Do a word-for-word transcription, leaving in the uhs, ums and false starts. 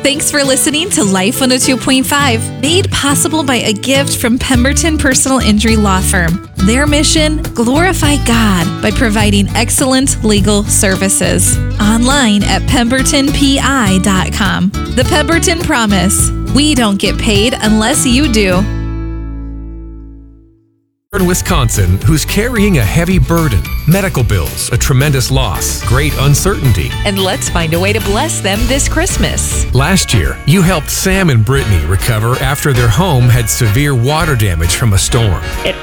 Thanks for listening to Life one oh two point five, made possible by a gift from Pemberton Personal Injury Law Firm. Their mission, glorify God by providing excellent legal services. Online at pemberton p i dot com. The Pemberton Promise. We don't get paid unless you do. In Wisconsin, who's carrying a heavy burden, medical bills, a tremendous loss, great uncertainty. And let's find a way to bless them this Christmas. Last year, you helped Sam and Brittany recover after their home had severe water damage from a storm. It